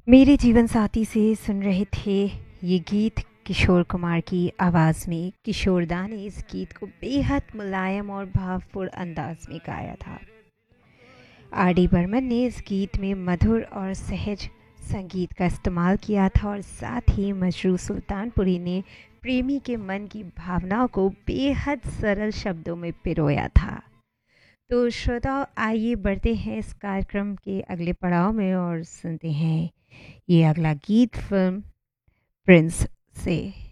मेरे जीवन साथी से सुन रहे थे ये गीत किशोर कुमार की आवाज़ में। किशोर दा ने इस गीत को बेहद मुलायम और भावपूर्ण अंदाज में गाया था। आर डी बर्मन ने इस गीत में मधुर और सहज संगीत का इस्तेमाल किया था और साथ ही मजरू सुल्तानपुरी ने प्रेमी के मन की भावनाओं को बेहद सरल शब्दों में पिरोया था। तो श्रोताओ, आइए बढ़ते हैं इस कार्यक्रम के अगले पड़ाव में और सुनते हैं ये अगला गीत फिल्म प्रिंस से।